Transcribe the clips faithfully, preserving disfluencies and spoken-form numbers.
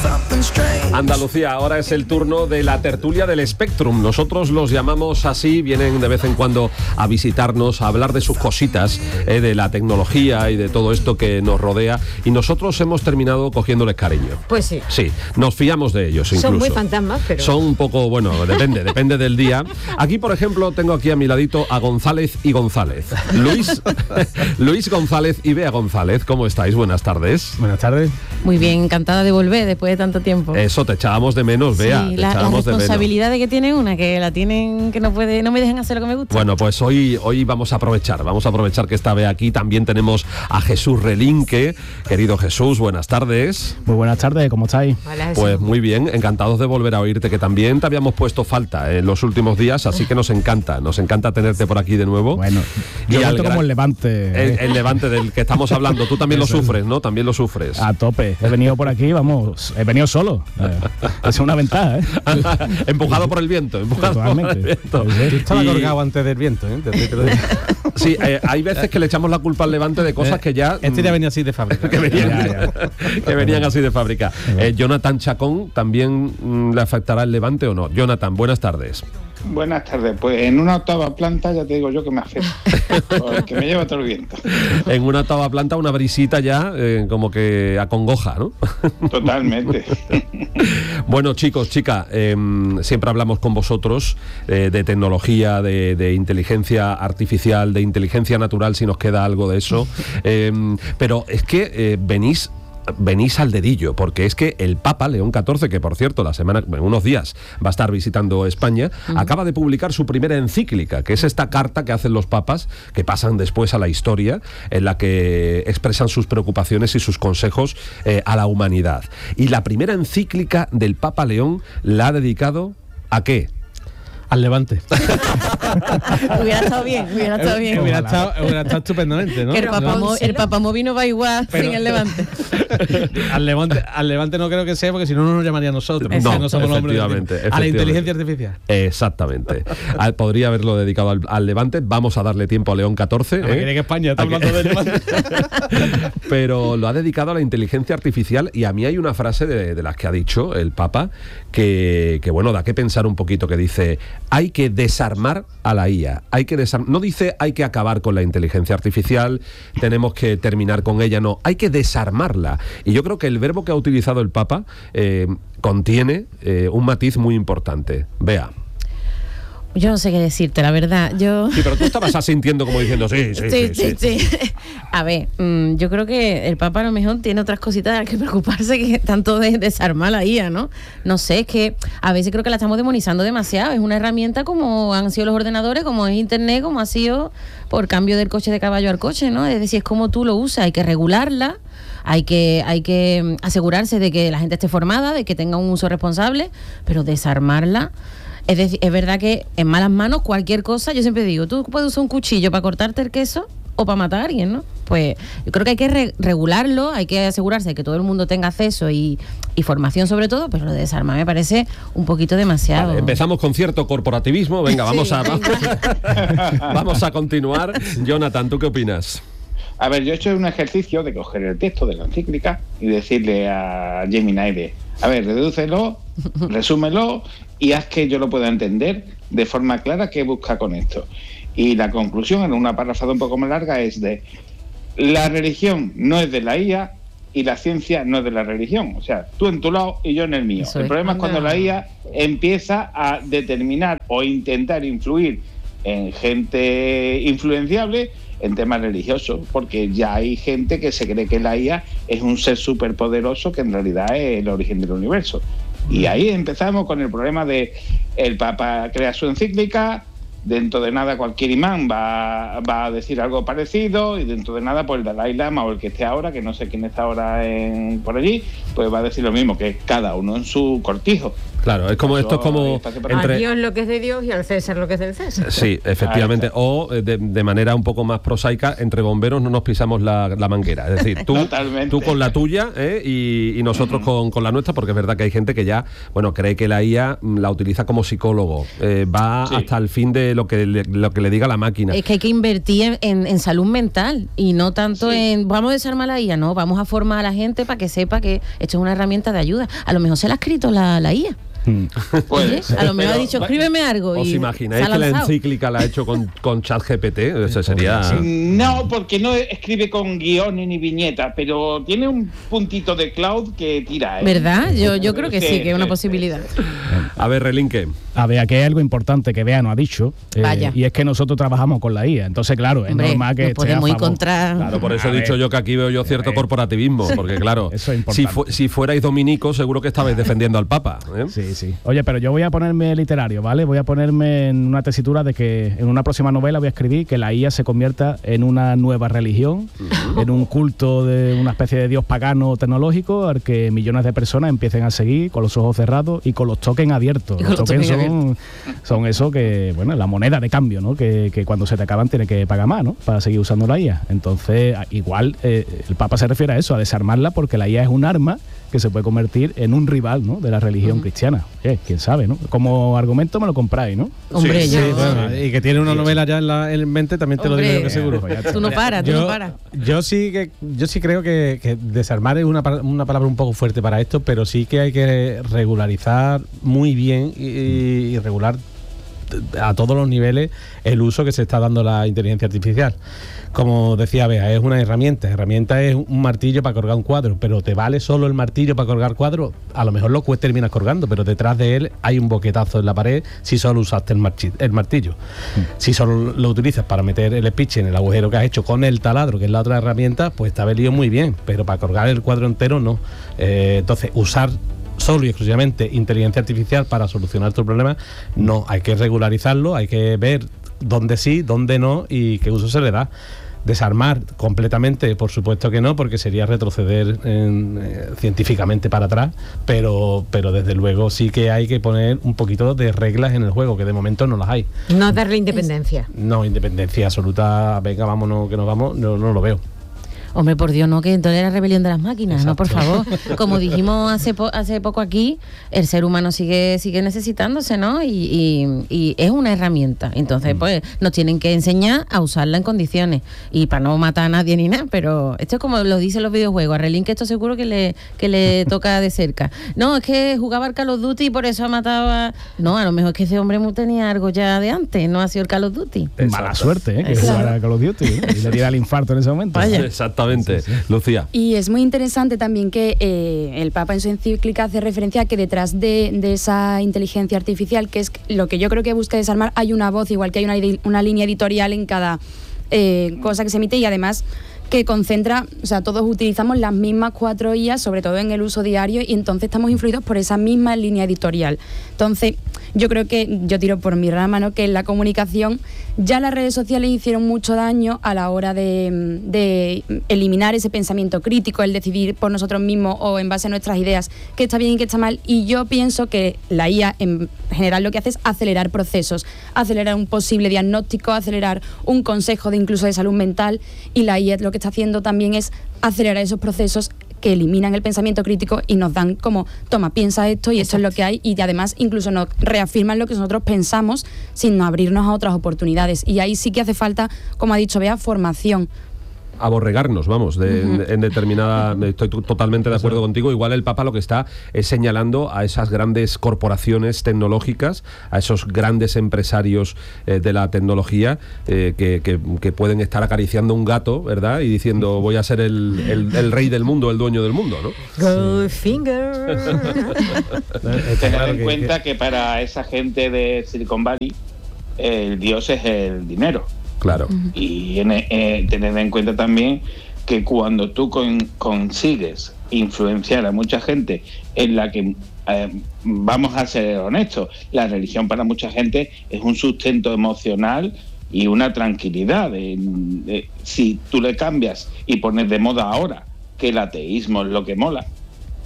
Andalucía, ahora es el turno de la tertulia del Spectrum. Nosotros los llamamos así, vienen de vez en cuando a visitarnos, a hablar de sus cositas, eh, de la tecnología y de todo esto que nos rodea. Y nosotros hemos terminado cogiéndoles cariño. Pues sí. Sí, nos fiamos de ellos incluso. Son muy fantasmas, pero... Son un poco, bueno, depende, depende del día. Aquí, por ejemplo, tengo aquí a mi ladito a González y González. Luis, Luis González y Bea González, ¿cómo estáis? Buenas tardes. Buenas tardes. Muy bien, encantada de volver después de tanto tiempo. Eso, te echábamos de menos, Bea. Sí, te la, la echábamos de menos. responsabilidad de que tiene una, que la tienen, que no puede, no me dejan hacer lo que me gusta. Bueno, pues hoy, hoy vamos a aprovechar, vamos a aprovechar que está Bea aquí. También tenemos a Jesús Relinque. Querido Jesús, buenas tardes. Muy buenas tardes, ¿cómo estáis? Hola, Jesús. Pues muy bien, encantados de volver a oírte, que también te habíamos puesto falta en los últimos días, así que nos encanta, nos encanta tenerte por aquí de nuevo. Bueno, yo al como gran- el Levante. El, el Levante del que estamos hablando, tú también lo Eso es. sufres, ¿no? También lo sufres. A tope. He venido por aquí, vamos, he venido solo. Eh, es una ventaja, ¿eh? Empujado por el viento, empujado Totalmente. por el viento. Sí, sí. Y- Estaba colgado antes del viento, ¿eh? Te- te- te- Sí, eh, hay veces que le echamos la culpa al Levante de cosas que ya... Este ya venía así de fábrica. que venían, Ya, que venían así de fábrica. Eh, Jonathan Chacón, ¿también mm, le afectará el Levante o no? Jonathan, buenas tardes. Buenas tardes. Pues en una octava planta ya te digo yo que me afecta, porque me lleva todo el viento. En una octava planta, una brisita ya eh, como que acongoja, ¿no? Totalmente. Bueno, chicos, chicas, eh, siempre hablamos con vosotros eh, de tecnología, de, de inteligencia artificial, de inteligencia natural, si nos queda algo de eso. Eh, pero es que eh, venís... venís al dedillo, porque es que el Papa León catorce, que por cierto la semana, en unos días va a estar visitando España, uh-huh. acaba de publicar su primera encíclica, que es esta carta que hacen los papas, que pasan después a la historia, en la que expresan sus preocupaciones y sus consejos eh, a la humanidad. Y la primera encíclica del Papa León la ha dedicado ¿a qué? Al Levante. Hubiera estado bien, hubiera estado bien. Hubiera estado, hubiera estado estupendamente, ¿no? Que el papamo, el papamóvil no va igual Pero- sin el Levante. al Levante. Al Levante no creo que sea, porque si no, no nos llamaría a nosotros. No, que no somos hombres de efectivamente, tiempo. A la efectivamente. inteligencia artificial. Exactamente. Ah, podría haberlo dedicado al, al Levante. Vamos a darle tiempo a León catorce. No me ¿eh? quiere que España está ¿A que- hablando de Levante. Pero lo ha dedicado a la inteligencia artificial, y a mí hay una frase de, de las que ha dicho el Papa que, que, bueno, da que pensar un poquito, que dice, hay que desarmar a la I A, hay que desarm- no dice hay que acabar con la inteligencia artificial, tenemos que terminar con ella, no, hay que desarmarla. Y yo creo que el verbo que ha utilizado el Papa eh, contiene eh, un matiz muy importante. Vea. Yo no sé qué decirte, la verdad. Yo... Sí, pero tú estabas asintiendo como diciendo, sí, sí, sí. Sí, sí, sí. A ver, mmm, yo creo que el Papa a lo mejor tiene otras cositas de las que preocuparse, que tanto de desarmar la I A, ¿no? No sé, es que a veces creo que la estamos demonizando demasiado. Es una herramienta como han sido los ordenadores, como es Internet, como ha sido por cambio del coche de caballo al coche, ¿no? Es decir, es como tú lo usas, hay que regularla, hay que, hay que asegurarse de que la gente esté formada, de que tenga un uso responsable, pero desarmarla... Es decir, es verdad que en malas manos cualquier cosa, yo siempre digo, tú puedes usar un cuchillo para cortarte el queso o para matar a alguien, ¿no? Pues yo creo que hay que re- regularlo, hay que asegurarse de que todo el mundo tenga acceso y, y formación sobre todo, pero lo de desarmar me parece un poquito demasiado. Vale, empezamos con cierto corporativismo, venga, vamos, Sí, a, venga. vamos a continuar. Jonathan, ¿tú qué opinas? A ver, yo he hecho un ejercicio de coger el texto de la encíclica y decirle a Gemini de, a ver, redúcelo, resúmelo y haz que yo lo pueda entender de forma clara qué busca con esto. Y la conclusión, en una párrafada un poco más larga, es de, la religión no es de la I A y la ciencia no es de la religión. O sea, tú en tu lado y yo en el mío. Eso el es. problema es Anda. cuando la I A empieza a determinar o intentar influir en gente influenciable en temas religiosos, porque ya hay gente que se cree que la I A es un ser superpoderoso que en realidad es el origen del universo. Y ahí empezamos con el problema de el Papa crea su encíclica, dentro de nada cualquier imán va, va a decir algo parecido, y dentro de nada pues el Dalai Lama o el que esté ahora, que no sé quién está ahora en, por allí, pues va a decir lo mismo, que cada uno en su cortijo. Claro, es como Eso esto es como está separado. entre A Dios lo que es de Dios y al César lo que es del César. sí, efectivamente, o eh, de, de manera un poco más prosaica, entre bomberos no nos pisamos la, la manguera, es decir, tú, Totalmente. tú con la tuya ¿eh? y, y nosotros con, con la nuestra, porque es verdad que hay gente que ya, bueno, cree que la I A mm, la utiliza como psicólogo, eh, va Sí. hasta el fin de lo que le, lo que le diga la máquina. Es que hay que invertir en, en- en salud mental y no tanto Sí. en vamos a desarmar la I A, no, vamos a formar a la gente para que sepa que esto es una herramienta de ayuda. A lo mejor se la ha escrito la, la I A. Puede Oye, ser, a lo mejor ha pero- dicho, escríbeme algo. ¿Os y imagináis se ha que la lanzado. encíclica la ha hecho con, con ChatGPT? Eso sería... No, porque no escribe con guiones ni viñetas, pero tiene un puntito de cloud que tira. ¿eh? ¿Verdad? Yo, yo creo que sí, que es una sí, posibilidad. sí. A ver, Relinque. A ver, aquí hay algo importante que Bea nos ha dicho, eh, Vaya. y es que nosotros trabajamos con la I A. Entonces, claro, es Hombre, normal que no esté podemos a ir favor. contra... Claro, por eso A he dicho ver. yo que aquí veo yo cierto A ver. corporativismo, porque claro, Eso es si, importante. fu- si fuerais dominicos seguro que estabais defendiendo al Papa. ¿eh? Sí, sí. Oye, pero yo voy a ponerme literario, ¿vale? Voy a ponerme en una tesitura de que en una próxima novela voy a escribir que la I A se convierta en una nueva religión, en un culto de una especie de dios pagano tecnológico al que millones de personas empiecen a seguir con los ojos cerrados y con los tokens abiertos. Y Los con los tokens tokens son, son eso que, bueno, la moneda de cambio, ¿no? Que, que cuando se te acaban tienes que pagar más, ¿no? Para seguir usando la I A. Entonces, a- igual eh, el Papa se refiere a eso, a desarmarla, porque la I A es un arma que se puede convertir en un rival, ¿no? De la religión cristiana. Oye, quién sabe, ¿no? Como argumento me lo compráis, ¿no? Hombre, Sí, yo... Sí, bueno, y que tiene una novela ya en, la, en mente, también te lo Hombre, digo yo que seguro. pues ya está. Tú no paras, tú yo, no paras. yo sí que yo sí creo que, que desarmar es una, pa- una palabra un poco fuerte para esto, pero sí que hay que regularizar muy bien y, y regular a todos los niveles el uso que se está dando a la inteligencia artificial. Como decía Bea, es una herramienta. Herramienta es un martillo para colgar un cuadro, pero ¿te vale solo el martillo para colgar cuadros? A lo mejor lo cu- terminas colgando, pero detrás de él hay un boquetazo en la pared si solo usaste el, marchi- el martillo. Si solo lo utilizas para meter el speech en el agujero que has hecho con el taladro, que es la otra herramienta, pues te ha venido muy bien, pero para colgar el cuadro entero no. Eh, entonces, usar solo y exclusivamente inteligencia artificial para solucionar tu problema, no, hay que regularizarlo, hay que ver dónde sí, dónde no y qué uso se le da. Desarmar completamente, por supuesto que no, porque sería retroceder en, eh, científicamente para atrás, pero, pero desde luego sí que hay que poner un poquito de reglas en el juego, que de momento no las hay. No darle independencia. No, independencia absoluta, venga, vámonos, que nos vamos, no, no lo veo. Hombre, por Dios, no, que entonces la rebelión de las máquinas, no, por favor. Como dijimos hace po- hace poco aquí, el ser humano sigue sigue necesitándose, ¿no? Y, y- y es una herramienta. Entonces, pues, nos tienen que enseñar a usarla en condiciones. Y para no matar a nadie ni nada, pero esto es como lo dicen los videojuegos. A Relín que esto seguro que le, que le toca de cerca. No, es que jugaba al Call of Duty y por eso ha matado a... No, a lo mejor es que ese hombre mu- tenía algo ya de antes, no ha sido el Call of Duty. Mala suerte, ¿eh? Que Exacto. jugara Call of Duty, ¿eh? Y le diera el infarto en ese momento. Vaya. Exactamente. Lucía. Y es muy interesante también que eh, el Papa en su encíclica hace referencia a que detrás de, de esa inteligencia artificial, que es lo que yo creo que busca desarmar, hay una voz, igual que hay una, edi- una línea editorial en cada eh, cosa que se emite y además que concentra, o sea, todos utilizamos las mismas cuatro I A, sobre todo en el uso diario, y entonces estamos influidos por esa misma línea editorial. Entonces, yo creo que, yo tiro por mi rama, ¿no?, que en la comunicación ya las redes sociales hicieron mucho daño a la hora de, de eliminar ese pensamiento crítico, el decidir por nosotros mismos o en base a nuestras ideas qué está bien y qué está mal, y yo pienso que la I A en general lo que hace es acelerar procesos, acelerar un posible diagnóstico, acelerar un consejo de incluso de salud mental, y la I A lo que está haciendo también es acelerar esos procesos que eliminan el pensamiento crítico y nos dan como, toma, piensa esto y esto es lo que hay, y además incluso nos reafirman lo que nosotros pensamos sin abrirnos a otras oportunidades. Y ahí sí que hace falta, como ha dicho Bea, formación. Aborregarnos, vamos, de, en, en determinada... Estoy t- totalmente de acuerdo contigo. Igual el Papa lo que está es señalando a esas grandes corporaciones tecnológicas, a esos grandes empresarios eh, de la tecnología eh, que, que, que pueden estar acariciando un gato, ¿verdad? Y diciendo, voy a ser el, el, el rey del mundo, el dueño del mundo, ¿no? Goldfinger. Está Tener claro en que- cuenta que para esa gente de Silicon Valley el dios es el dinero. Claro. Y en- eh, tener en cuenta también que cuando tú con- consigues influenciar a mucha gente en la que, eh, vamos a ser honestos, la religión para mucha gente es un sustento emocional y una tranquilidad. De- de- si tú le cambias y pones de moda ahora que el ateísmo es lo que mola,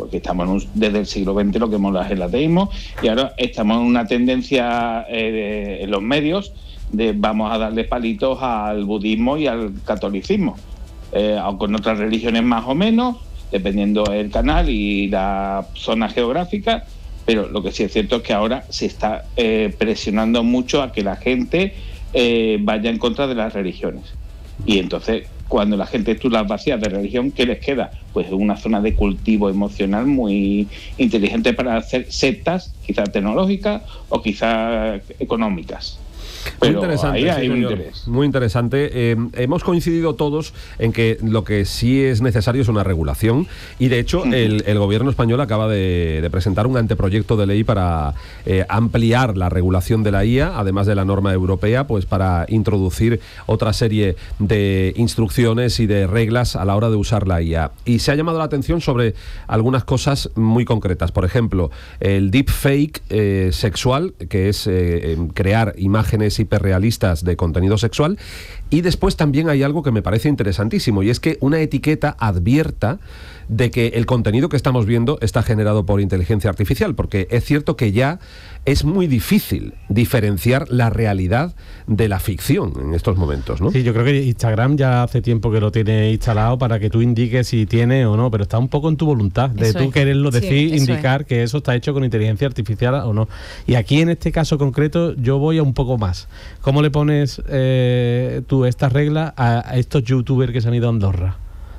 porque estamos en un, desde el siglo veinte lo que hemos el ateísmo, y ahora estamos en una tendencia eh, en los medios de vamos a darle palitos al budismo y al catolicismo, eh, con otras religiones más o menos, dependiendo del canal y la zona geográfica, pero lo que sí es cierto es que ahora se está eh, presionando mucho a que la gente eh, vaya en contra de las religiones. Y entonces, cuando la gente tú las vacías de religión, ¿qué les queda? Pues una zona de cultivo emocional muy inteligente para hacer sectas, quizás tecnológicas o quizás económicas. Pero muy interesante, ahí hay sí, un señor. interés. Muy interesante. Eh, hemos coincidido todos en que lo que sí es necesario es una regulación, y de hecho uh-huh. el, el gobierno español acaba de, de presentar un anteproyecto de ley para eh, ampliar la regulación de la I A, además de la norma europea, pues para introducir otra serie de instrucciones y de reglas a la hora de usar la I A. Y se ha llamado la atención sobre algunas cosas muy concretas. Por ejemplo, el deepfake eh, sexual, que es eh, crear imágenes hiperrealistas de contenido sexual. Y después también hay algo que me parece interesantísimo, y es que una etiqueta advierta de que el contenido que estamos viendo está generado por inteligencia artificial, porque es cierto que ya es muy difícil diferenciar la realidad de la ficción en estos momentos, ¿no? Sí, yo creo que Instagram ya hace tiempo que lo tiene instalado para que tú indiques si tiene o no, pero está un poco en tu voluntad, de eso tú es. quererlo decir, Sí, indicar es. que eso está hecho con inteligencia artificial o no. Y aquí en este caso concreto yo voy a un poco más. ¿Cómo le pones eh, tú estas reglas a, a estos youtubers que se han ido a Andorra?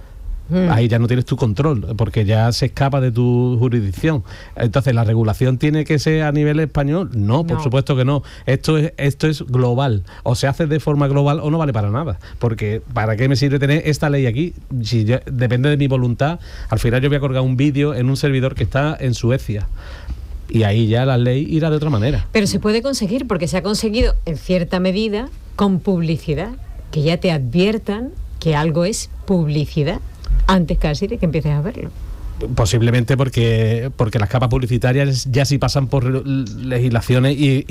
Mm. Ahí ya no tienes tu control, porque ya se escapa de tu jurisdicción. Entonces, ¿la regulación tiene que ser a nivel español? No, por No. supuesto que no. Esto es, esto es global. O se hace de forma global o no vale para nada. Porque ¿para qué me sirve tener esta ley aquí? Si yo, depende de mi voluntad, al final yo voy a colgar un vídeo en un servidor que está en Suecia. Y ahí ya la ley irá de otra manera. Pero se puede conseguir, porque se ha conseguido en cierta medida con publicidad, que ya te adviertan que algo es publicidad antes casi de que empieces a verlo. Posiblemente porque porque las capas publicitarias ya sí pasan por legislaciones y,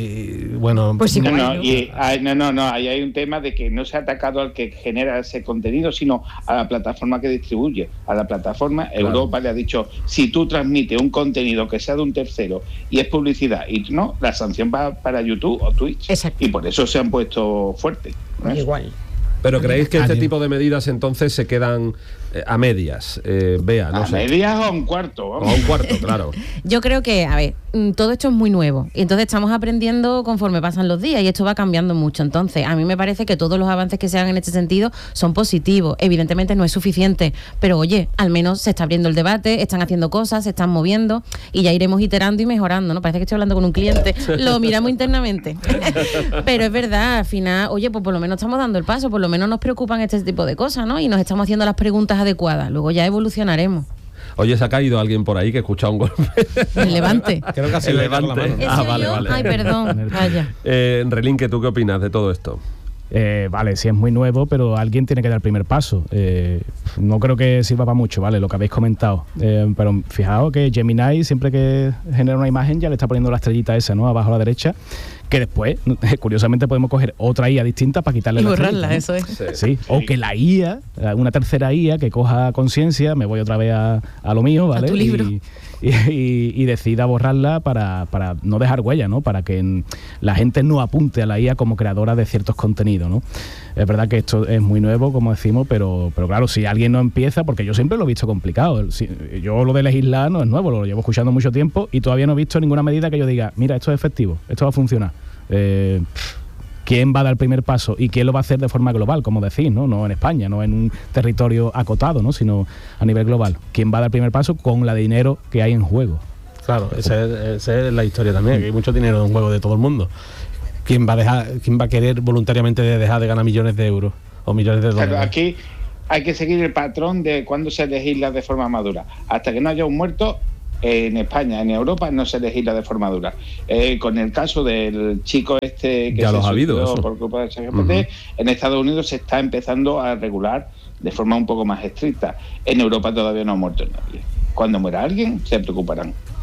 y bueno... Pues sí, no, bueno. no, y hay, no, no, no, ahí hay un tema de que no se ha atacado al que genera ese contenido, sino a la plataforma que distribuye. A la plataforma, claro. Europa le ha dicho, si tú transmites un contenido que sea de un tercero y es publicidad, y no, la sanción va para YouTube o Twitch. Exacto. Y por eso se han puesto fuertes, ¿no? Igual. ¿Pero creéis que este tipo de medidas entonces se quedan eh, a medias? Eh, Bea, no a sé. ¿A medias o a un cuarto? O a un cuarto, claro. Yo creo que, a ver, todo esto es muy nuevo y entonces estamos aprendiendo conforme pasan los días y esto va cambiando mucho. Entonces, a mí me parece que todos los avances que se hagan en este sentido son positivos. Evidentemente no es suficiente, pero oye, al menos se está abriendo el debate, están haciendo cosas, se están moviendo y ya iremos iterando y mejorando, ¿no? Parece que estoy hablando con un cliente, lo miramos internamente. Pero es verdad, al final, oye, pues por lo menos estamos dando el paso, por lo menos nos preocupan este tipo de cosas, ¿no? Y nos estamos haciendo las preguntas adecuadas, luego ya evolucionaremos. Oye, se ha caído alguien por ahí que ha escuchado un golpe. El Levante. Creo que ha sido El Levante. Ah, vale, vale. Ay, perdón. Vaya. Eh, Relinque, ¿tú qué opinas de todo esto? Eh, vale, sí es muy nuevo, pero alguien tiene que dar el primer paso. Eh, no creo que sirva para mucho, ¿vale? Lo que habéis comentado. Eh, pero fijaos que Gemini, siempre que genera una imagen, ya le está poniendo la estrellita esa, ¿no? Abajo a la derecha. Que después, curiosamente, podemos coger otra I A distinta para quitarle y la borrarla, estrellita, ¿no? eso es. Sí. Sí. O que la I A, una tercera I A que coja conciencia, me voy otra vez a, a lo mío, ¿vale? A tu libro. Y, y, y, y decida borrarla para, para no dejar huella, ¿no? Para que en, la gente no apunte a la I A como creadora de ciertos contenidos, ¿no? Es verdad que esto es muy nuevo, como decimos, pero, pero claro, si alguien no empieza, porque yo siempre lo he visto complicado. Si, yo lo de legislar no es nuevo, lo llevo escuchando mucho tiempo y todavía no he visto ninguna medida que yo diga, mira, esto es efectivo, esto va a funcionar. Eh, ¿Quién va a dar el primer paso? ¿Y quién lo va a hacer de forma global, como decís, ¿no? No en España, no en un territorio acotado, ¿no? Sino a nivel global. ¿Quién va a dar el primer paso con la de dinero que hay en juego? Claro, esa es, esa es la historia también, que hay mucho dinero en juego de todo el mundo. ¿Quién va a dejar, quién va a querer voluntariamente dejar de ganar millones de euros o millones de dólares? Claro, aquí hay que seguir el patrón de cuando se legisla de forma madura. Hasta que no haya un muerto, en España, en Europa, no se legisla de forma dura. Eh, con el caso del chico este que ya se los ha habido eso. por culpa del ChatGPT, uh-huh. En Estados Unidos se está empezando a regular de forma un poco más estricta. En Europa todavía no ha muerto nadie. Cuando muera alguien, se preocuparán.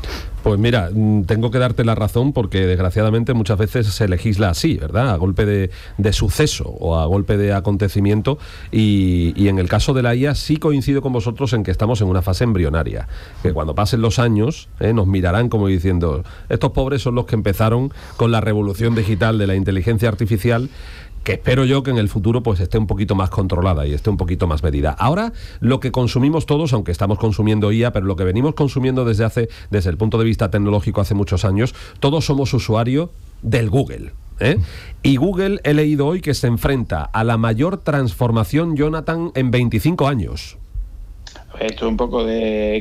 Pues mira, tengo que darte la razón porque desgraciadamente muchas veces se legisla así, ¿verdad? A golpe de, de suceso o a golpe de acontecimiento y, y en el caso de la I A sí coincido con vosotros en que estamos en una fase embrionaria, que cuando pasen los años eh, nos mirarán como diciendo, estos pobres son los que empezaron con la revolución digital de la inteligencia artificial, que espero yo que en el futuro pues esté un poquito más controlada y esté un poquito más medida. Ahora, lo que consumimos todos, aunque estamos consumiendo I A, pero lo que venimos consumiendo desde hace, desde el punto de vista tecnológico hace muchos años, todos somos usuarios del Google. ¿eh? Y Google, he leído hoy que se enfrenta a la mayor transformación, Jonathan, en veinticinco años. Esto es un poco de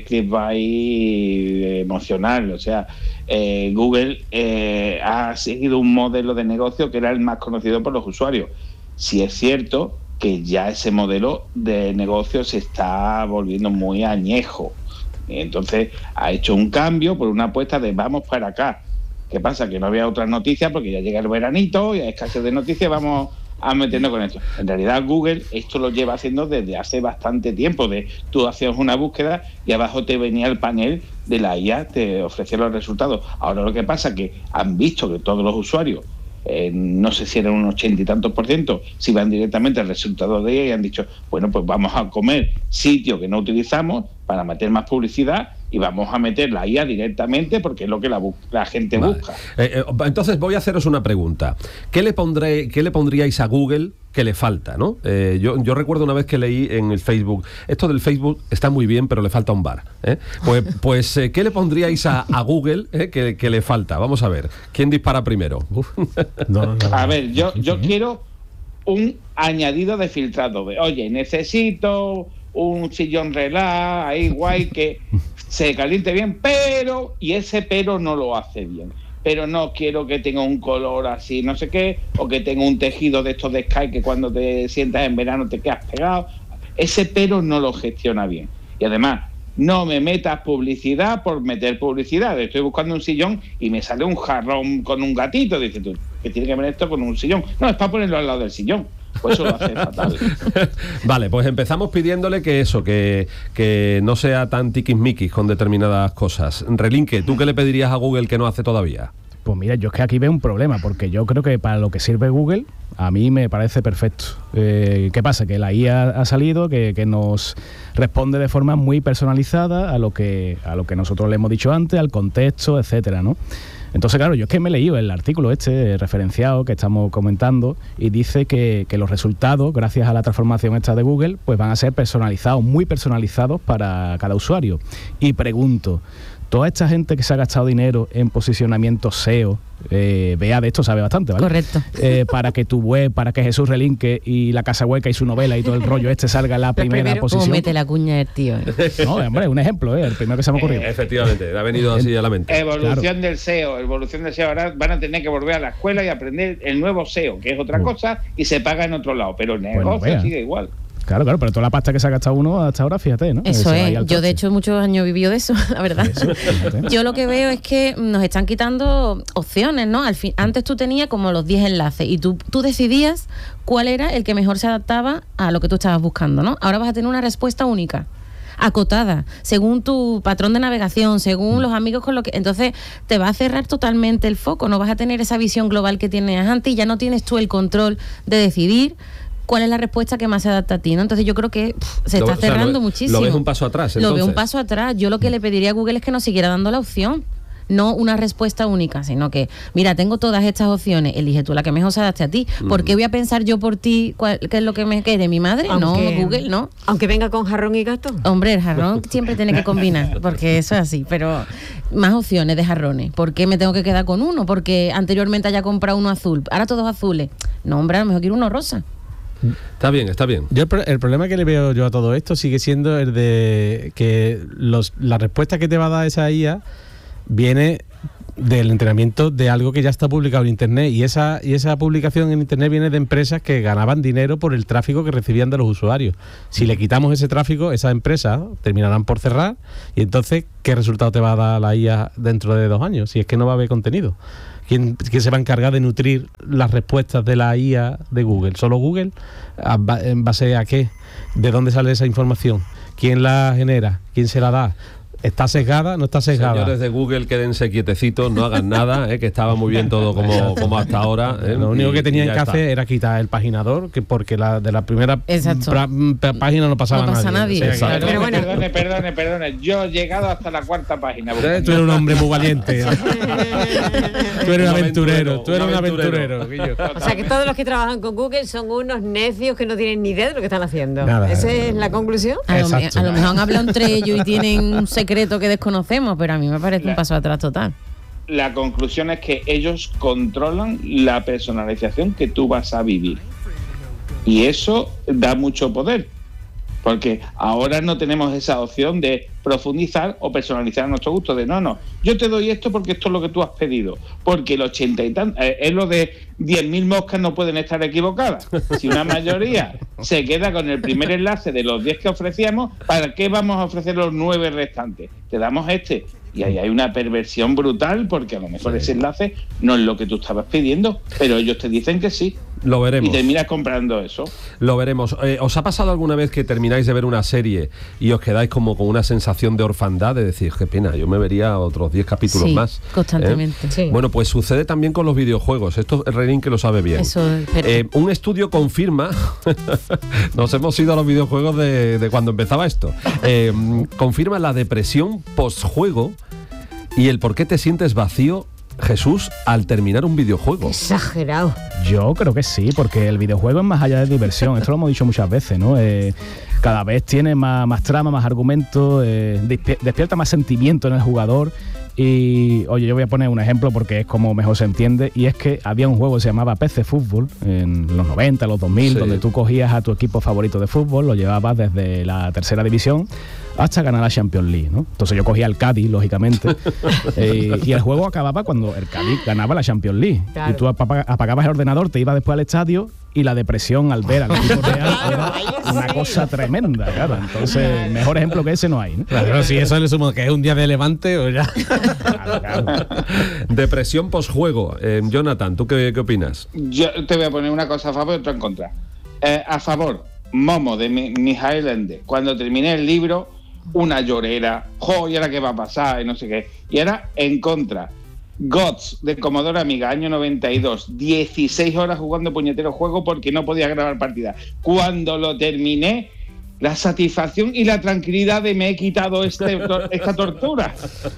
clickbait emocional, o sea, eh, Google eh, ha seguido un modelo de negocio que era el más conocido por los usuarios. Si es cierto que ya ese modelo de negocio se está volviendo muy añejo. Entonces ha hecho un cambio por una apuesta de vamos para acá. ¿Qué pasa? Que no había otras noticias porque ya llega el veranito y hay escasez de noticias, vamos a meternos con esto. En realidad Google esto lo lleva haciendo desde hace bastante tiempo. De tú hacías una búsqueda y abajo te venía el panel de la I A, te ofrecía los resultados. Ahora lo que pasa es que han visto que todos los usuarios, eh, no sé si eran un ochenta y tantos por ciento, si van directamente al resultado de I A y han dicho, bueno, pues vamos a comer sitio que no utilizamos para meter más publicidad y vamos a meter la I A directamente porque es lo que la, bu- la gente Vale. busca. Eh, eh, entonces voy a haceros una pregunta. ¿Qué le pondré, qué le pondríais a Google que le falta, ¿no? Eh, yo, yo recuerdo una vez que leí en el Facebook, esto del Facebook está muy bien, pero le falta un bar. ¿eh? Pues, pues eh, ¿qué le pondríais a, a Google eh, que, que le falta? Vamos a ver. ¿Quién dispara primero? No, no, no. A ver, yo, yo quiero un añadido de filtrado. De, oye, necesito un sillón relax, ahí guay, que se caliente bien, pero, y ese pero no lo hace bien. Pero no quiero que tenga un color así, no sé qué, o que tenga un tejido de estos de Sky que cuando te sientas en verano te quedas pegado. Ese pero no lo gestiona bien. Y además, no me metas publicidad por meter publicidad. Estoy buscando un sillón y me sale un jarrón con un gatito. Dices tú, ¿qué tiene que ver esto con un sillón? No, es para ponerlo al lado del sillón. Pues eso lo hace fatal. Vale, pues empezamos pidiéndole que eso, que, que no sea tan tiquismiquis con determinadas cosas. Relinque, ¿tú qué le pedirías a Google que no hace todavía? Pues mira, yo es que aquí veo un problema, porque yo creo que para lo que sirve Google, a mí me parece perfecto. Eh, ¿Qué pasa? Que la I A ha salido, que, que nos responde de forma muy personalizada a lo que a lo que nosotros le hemos dicho antes, al contexto, etcétera, ¿no? Entonces, claro, yo es que me he leído el artículo este referenciado que estamos comentando y dice que, que los resultados, gracias a la transformación esta de Google, pues van a ser personalizados, muy personalizados para cada usuario. Y pregunto, toda esta gente que se ha gastado dinero en posicionamiento S E O, eh, Bea de esto sabe bastante, ¿vale? Correcto. Eh, para que tu web, para que Jesús Relinque y La Casa Hueca y su novela y todo el rollo este salga en la primera primero, posición. ¿Cómo mete la cuña el tío? eh? No, hombre, un ejemplo, ¿eh? El primero que se me ha ocurrido. Eh, efectivamente, le ha venido así a la mente. Evolución Claro. del S E O, evolución del S E O. Ahora van a tener que volver a la escuela y aprender el nuevo S E O, que es otra Uh. cosa y se paga en otro lado, pero el no negocio veas. sigue igual. Claro, claro, pero toda la pasta que se ha gastado uno hasta ahora, fíjate, ¿no? Eso Se va ahí es, al yo de traste. hecho muchos años he vivido de eso, la verdad. Eso, fíjate. Yo lo que veo es que nos están quitando opciones, ¿no? Al fin, antes tú tenías como los diez enlaces y tú, tú decidías cuál era el que mejor se adaptaba a lo que tú estabas buscando, ¿no? Ahora vas a tener una respuesta única, acotada, según tu patrón de navegación, según los amigos con lo que... Entonces te va a cerrar totalmente el foco, no vas a tener esa visión global que tenías antes y ya no tienes tú el control de decidir cuál es la respuesta que más se adapta a ti, ¿no? Entonces yo creo que pff, se Lo- está o sea, cerrando lo- muchísimo. lo ves un paso atrás, Lo veo un entonces. paso atrás. Yo lo que le pediría a Google es que nos siguiera dando la opción. No una respuesta única, sino que, mira, tengo todas estas opciones, elige tú la que mejor se adapte a ti. ¿Por qué voy a pensar yo por ti cuál, qué es lo que me quede? ¿Mi madre? Aunque- No, Google, no. Aunque venga con jarrón y gato. Hombre, el jarrón siempre tiene que combinar, porque eso es así, pero más opciones de jarrones. ¿Por qué me tengo que quedar con uno? Porque anteriormente haya comprado uno azul, ahora todos azules. No, hombre, a lo mejor quiero uno rosa. Está bien, está bien. Yo el, pro- el problema que le veo yo a todo esto sigue siendo el de que los, la respuesta que te va a dar esa I A viene del entrenamiento de algo que ya está publicado en internet y esa y esa publicación en internet viene de empresas que ganaban dinero por el tráfico que recibían de los usuarios. Si le quitamos ese tráfico, esas empresas terminarán por cerrar y entonces ¿qué resultado te va a dar la I A dentro de dos años? Si es que no va a haber contenido. ¿Quién, quién se va a encargar de nutrir las respuestas de la I A de Google? ¿Solo Google? ¿A ba- ¿En base a qué? ¿De dónde sale esa información? ¿Quién la genera? ¿Quién se la da? ¿Está sesgada? ¿No está sesgada? Señores de Google, quédense quietecitos, no hagan nada, ¿eh? Que estaba muy bien todo como, como hasta ahora. ¿eh? Lo único Y- que y tenían ya que está. hacer era quitar el paginador, que porque la de la primera Exacto. pra- p- página no pasaba No pasa nadie. nadie, O sea, que- claro. Pero bueno. Perdone, perdone, perdone. Yo he llegado hasta la cuarta página. Eh, Tú eres un hombre muy valiente. Tú eres un Un aventurero. aventurero, Tú eres un un aventurero. aventurero. Guillo. O sea que todos los que trabajan con Google son unos necios que no tienen ni idea de lo que están haciendo. Nada. ¿Esa es la conclusión? A lo, me- Exacto. a lo mejor han hablado entre ellos y tienen un secreto que desconocemos, pero a mí me parece un paso atrás total. La conclusión es que ellos controlan la personalización que tú vas a vivir. Y eso da mucho poder. Porque ahora no tenemos esa opción de profundizar o personalizar a nuestro gusto. De no, no, yo te doy esto porque esto es lo que tú has pedido. Porque el ochenta y tantos, eh, es lo de diez mil moscas no pueden estar equivocadas. Si una mayoría se queda con el primer enlace de los diez que ofrecíamos, ¿para qué vamos a ofrecer los nueve restantes? Te damos este. Y ahí hay una perversión brutal porque a lo mejor ese enlace no es lo que tú estabas pidiendo, pero ellos te dicen que sí. Lo veremos. Y terminas comprando eso. Lo veremos. Eh, ¿Os ha pasado alguna vez que termináis de ver una serie y os quedáis como con una sensación de orfandad, de decir, qué pena, yo me vería otros diez capítulos Sí, más? constantemente. ¿Eh? Sí. Bueno, pues sucede también con los videojuegos. Esto Renín que lo sabe bien. Eso, pero- Eh, un estudio confirma, nos hemos ido a los videojuegos de, de cuando empezaba esto, eh, confirma la depresión postjuego y el por qué te sientes vacío, Jesús, al terminar un videojuego. Exagerado. Yo creo que sí, porque el videojuego es más allá de diversión. Esto lo hemos dicho muchas veces, ¿no? Eh, cada vez tiene más, más trama, más argumento, eh, despi- despierta más sentimiento en el jugador. Y, oye, yo voy a poner un ejemplo porque es como mejor se entiende. Y es que había un juego que se llamaba P C Fútbol en los noventa, los dos mil, Sí. donde tú cogías a tu equipo favorito de fútbol, lo llevabas desde la tercera división hasta ganar la Champions League, ¿no? Entonces yo cogía el Cádiz, lógicamente, eh, y el juego acababa cuando el Cádiz ganaba la Champions League. Claro. Y tú apa- apagabas el ordenador, te ibas después al estadio y la depresión al ver al equipo real era una cosa tremenda, claro. Entonces, mejor ejemplo que ese no hay, ¿no? Claro, si eso le sumo que es un día de Levante, o ya. Claro, claro. Depresión postjuego. Eh, Jonathan, ¿tú qué, qué opinas? Yo te voy a poner una cosa a favor y otra en contra. Eh, a favor, Momo de Mi- Mijael Ende. Cuando terminé el libro, una llorera. Jo, ¿y ahora qué va a pasar? Y no sé qué. Y ahora en contra. Gods de Commodore Amiga, año noventa y dos. dieciséis horas jugando puñetero juego porque no podía grabar partida. Cuando lo terminé, la satisfacción y la tranquilidad de me he quitado este, esta tortura.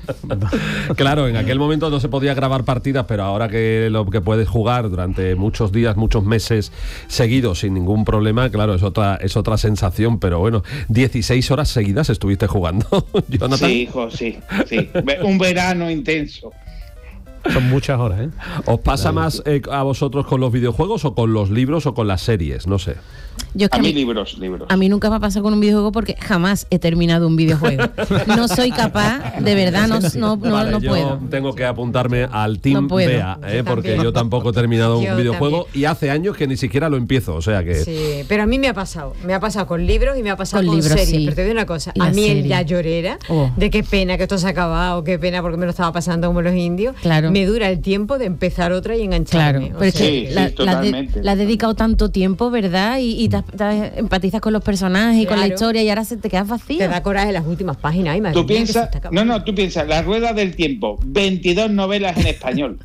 Claro, en aquel momento no se podía grabar partidas, pero ahora que lo que puedes jugar durante muchos días, muchos meses seguidos sin ningún problema, claro, es otra es otra sensación, pero bueno, dieciséis horas seguidas estuviste jugando, Jonathan. Sí, hijo, sí, sí. Un verano intenso. Son muchas horas, ¿eh? ¿Os pasa más eh, a vosotros con los videojuegos o con los libros o con las series? No sé. Yo es que A a mí mí, libros, libros. a mí nunca me ha pasado con un videojuego porque jamás he terminado un videojuego. No soy capaz, de verdad, no, no, no, Vale, no yo puedo. tengo que apuntarme al Team No puedo. Bea, ¿eh? Yo porque también. yo tampoco he terminado Yo un videojuego también. y hace años que ni siquiera lo empiezo, o sea que... Sí, pero a mí me ha pasado. Me ha pasado con libros y me ha pasado Con con, libros, series. sí. Pero te digo una cosa. La a mí serie. el la llorera, Oh. de qué pena que esto se ha acabado, qué pena porque me lo estaba pasando como los indios, Claro. me dura el tiempo de empezar otra y engancharme. Claro, O pero es sea, que Sí, sí, la, la de- totalmente. la has dedicado tanto tiempo, ¿verdad? Y, y te, te empatizas con los personajes y con la Claro. historia y ahora se te quedas vacío. te da coraje las últimas páginas. Ay, madre Tú mía, que se piensas, está no, acabando. no, tú piensas, La Rueda del Tiempo, veintidós novelas en español.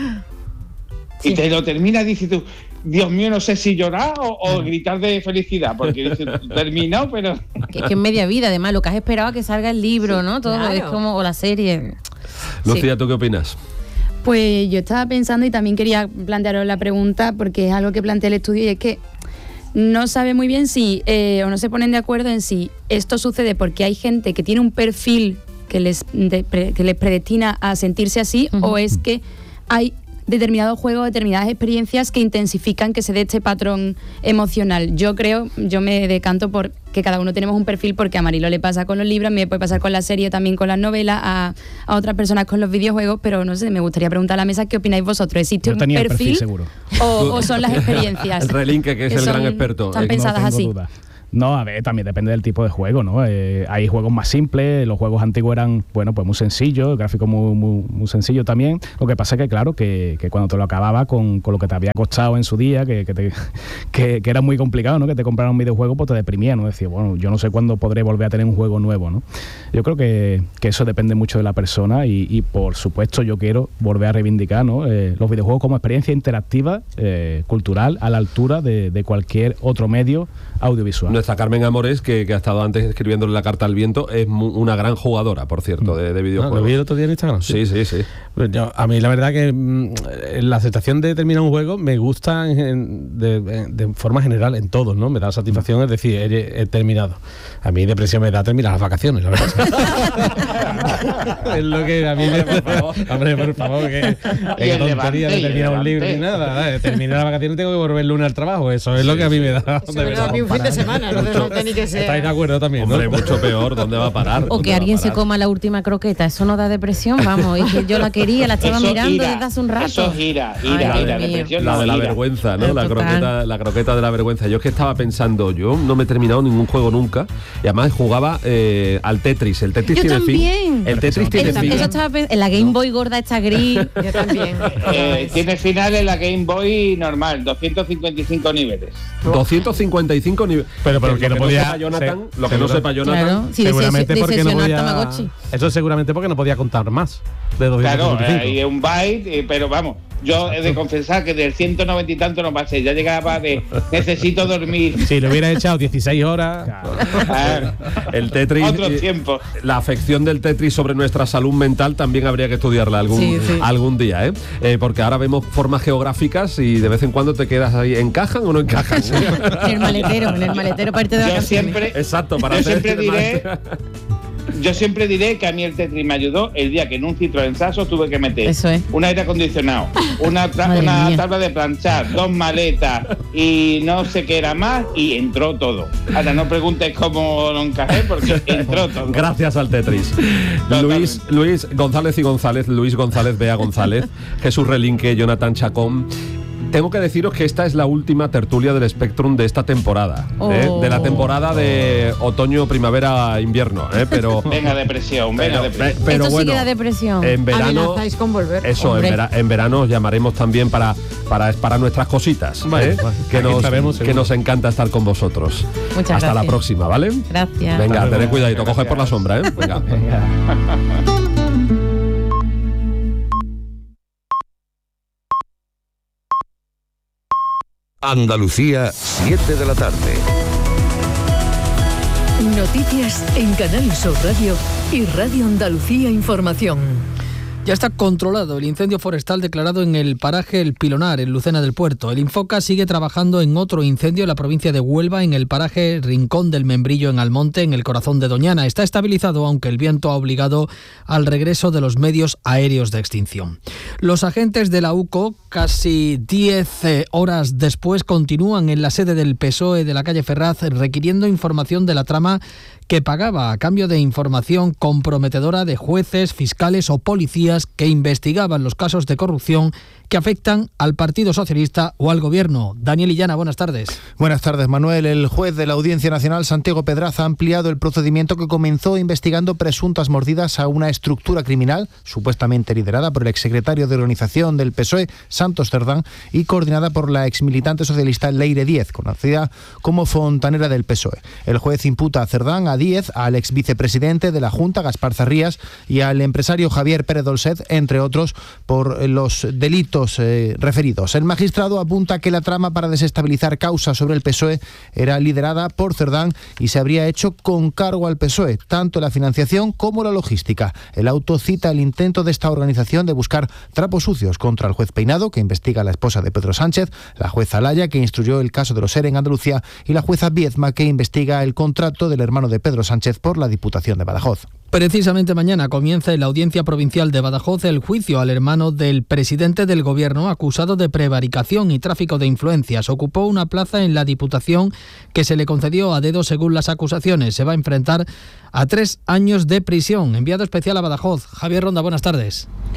Y Sí. te lo terminas y dices tú, Dios mío, no sé si llorar o, o gritar de felicidad, porque dices, terminado, pero... Que, que es media vida, además, lo que has esperado a que salga el libro, ¿no? Todo claro. es como, o la serie. Lucía, ¿tú qué opinas? Pues yo estaba pensando y también quería plantearos la pregunta porque es algo que plantea el estudio y es que no sabe muy bien si, eh, o no se ponen de acuerdo en si esto sucede porque hay gente que tiene un perfil que les, de- pre- que les predestina a sentirse así, Ujú. o es que hay determinados juegos, determinadas experiencias que intensifican que se dé este patrón emocional. Yo creo, yo me decanto por que cada uno tenemos un perfil, porque a Marilo le pasa con los libros, me puede pasar con la serie, también con las novelas, a, a otras personas con los videojuegos, pero no sé, me gustaría preguntar a la mesa qué opináis vosotros. ¿Existe Yo un tenía el perfil, perfil seguro. o, o son las experiencias? El Relinque, que es el son- gran experto. Están Eh, pensadas no tengo así. duda. No, a ver, también depende del tipo de juego, ¿no? Eh, hay juegos más simples, los juegos antiguos eran, bueno, pues muy sencillos, el gráfico muy, muy, muy sencillo también. Lo que pasa es que, claro, que, que cuando te lo acababa con, con lo que te había costado en su día, que, que, te, que, que era muy complicado, ¿no? Que te compraran un videojuego, pues te deprimía, ¿no? Decía, bueno, yo no sé cuándo podré volver a tener un juego nuevo, ¿no? Yo creo que, que eso depende mucho de la persona y, y, por supuesto, yo quiero volver a reivindicar, ¿no? Eh, los videojuegos como experiencia interactiva, eh, cultural, a la altura de, de cualquier otro medio audiovisual. Nuestra Carmen Amores, que, que ha estado antes escribiéndole la carta al viento, es mu- una gran jugadora, por cierto, de, de videojuegos. ¿No? ¿Lo vi el otro día en Instagram? Sí, sí, sí. Pues yo, a mí la verdad que mm, la aceptación de terminar un juego me gusta en, en- de, en- de forma general en todos, ¿no? Me da satisfacción, es decir, he, he terminado. A mí depresión me da terminar las vacaciones, la verdad. Es lo que a mí me... Hombre, por favor, que, Y que el tontería Levante, de y el terminar un libro ni Levante. nada. ¿eh? Terminar las vacaciones tengo que volver el lunes al trabajo. Eso es lo que a mí me da. Eso de me da verdad. a mí un fin de semana, no hace falta ni que sea. ¿Estáis de acuerdo también, Hombre, no? mucho peor, ¿dónde va a parar? O ¿Dónde que va a alguien se parar? coma la última croqueta, eso no da depresión, vamos. Y que yo la quería, la estaba Eso mirando gira, desde hace un rato. Eso gira, Ay, ira, Dios ira, mío. depresión La no de la ira. vergüenza, ¿no? Eh, La total. croqueta, la croqueta de la vergüenza. Yo es que estaba pensando, yo no me he terminado ningún juego nunca. Y además jugaba eh, al Tetris. El Tetris Yo tiene también. fin. El Tetris tiene Eso, fin. eso estaba pen- en la Game Boy gorda esta gris. Yo también. Eh, tiene final en la Game Boy normal, doscientos cincuenta y cinco niveles. doscientos cincuenta y cinco niveles. Pero porque lo no que No podía- sepa Jonathan, se- lo que no seguro- sepa Jonathan. Claro, sí, de seguramente sesio- de porque no sesionar podía... Tamagotchi. Eso seguramente porque no podía contar más de Claro, doscientos cincuenta y cinco. hay un byte, eh, pero vamos, yo he de confesar que del ciento noventa y tanto no pasé, ya llegaba de necesito dormir. Si le hubieras echado dieciséis horas... Ah, El Tetris. Otros eh, tiempos. La afección del Tetris sobre nuestra salud mental también habría que estudiarla algún, Sí, sí. algún día, ¿eh? Eh, Porque ahora vemos formas geográficas y de vez en cuando te quedas ahí, ¿encajan o no encajan? En el maletero, en el maletero para irte de yo vacaciones. siempre, Exacto, para yo hacer siempre diré, demás. yo siempre diré que a mí el Tetris me ayudó el día que en un Citroën Saxo tuve que meter Eso es. un aire acondicionado, una, tra- Madre una mía. tabla de planchar, dos maletas y no sé qué era más y entró todo. Ahora no preguntes cómo lo encajé porque entró todo. Gracias al Tetris. Luis, Luis González y González, Luis González, Bea González, Jesús Relinque, Jonathan Chacón. Tengo que deciros que esta es la última tertulia del Spectrum de esta temporada, ¿eh? Oh. De la temporada de otoño, primavera, invierno, ¿eh? Pero, Venga depresión, venga pero, depresión. pero Esto sí bueno, que da depresión. en verano, Amenazáis con volver. eso, en, Hombre. vera- en verano os llamaremos también para, para, para nuestras cositas, Vale, ¿eh? vale. que, Aquí nos, estaremos, que seguro. nos encanta estar con vosotros. Muchas Hasta la gracias. próxima, ¿vale? Gracias. Venga, Hasta tened luego. cuidadito, coge Gracias. por la sombra, ¿eh? Venga. Andalucía, siete de la tarde. Noticias en Canal Sur Radio y Radio Andalucía Información. Ya está controlado el incendio forestal declarado en el paraje El Pilonar, en Lucena del Puerto. El Infoca sigue trabajando en otro incendio en la provincia de Huelva, en el paraje Rincón del Membrillo, en Almonte, en el corazón de Doñana. Está estabilizado, aunque el viento ha obligado al regreso de los medios aéreos de extinción. Los agentes de la U C O, casi diez horas después, continúan en la sede del P S O E de la calle Ferraz requiriendo información de la trama que pagaba a cambio de información comprometedora de jueces, fiscales o policías que investigaban los casos de corrupción que afectan al Partido Socialista o al Gobierno. Daniel Illana, buenas tardes. Buenas tardes, Manuel. El juez de la Audiencia Nacional, Santiago Pedraza, ha ampliado el procedimiento que comenzó investigando presuntas mordidas a una estructura criminal, supuestamente liderada por el exsecretario de organización del P S O E, Santos Cerdán, y coordinada por la exmilitante socialista Leire Díez, conocida como fontanera del P S O E. El juez imputa a Cerdán, a Díez, al exvicepresidente de la Junta, Gaspar Zarrías, y al empresario Javier Pérez Dolcet, entre otros, por los delitos eh, referidos. El magistrado apunta que la trama para desestabilizar causas sobre el P S O E era liderada por Cerdán y se habría hecho con cargo al P S O E, tanto la financiación como la logística. El auto cita el intento de esta organización de buscar trapos sucios contra el juez Peinado, que investiga a la esposa de Pedro Sánchez, la jueza Alaya, que instruyó el caso de los ERE en Andalucía, y la jueza Viezma, que investiga el contrato del hermano de Pedro Sánchez por la Diputación de Badajoz. Precisamente mañana comienza en la Audiencia Provincial de Badajoz el juicio al hermano del presidente del Gobierno acusado de prevaricación y tráfico de influencias. Ocupó una plaza en la Diputación que se le concedió a dedo según las acusaciones. Se va a enfrentar a tres años de prisión. Enviado especial a Badajoz, Javier Ronda, buenas tardes.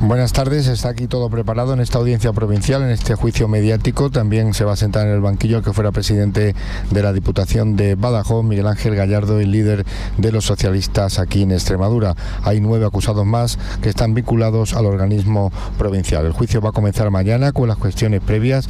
Buenas tardes, está aquí todo preparado en esta audiencia provincial, en este juicio mediático. También se va a sentar en el banquillo el que fuera presidente de la Diputación de Badajoz, Miguel Ángel Gallardo, el líder de los socialistas aquí en Extremadura. Hay nueve acusados más que están vinculados al organismo provincial. El juicio va a comenzar mañana con las cuestiones previas